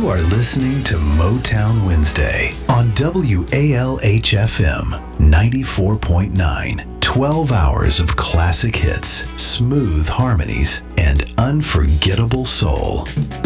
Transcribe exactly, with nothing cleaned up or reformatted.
You are listening to Motown Wednesday on W A L H F M ninety-four point nine. twelve hours of classic hits, smooth harmonies, and unforgettable soul.